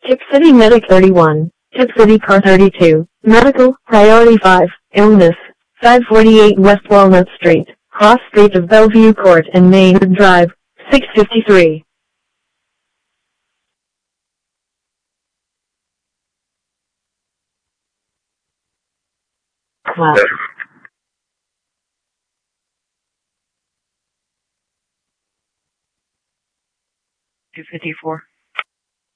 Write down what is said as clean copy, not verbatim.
Tip City Medic 31, Tip City Car 32, Medical, Priority 5, Illness, 548 West Walnut Street, Cross Street of Bellevue Court and Maynard Drive, 653. Wow. 254.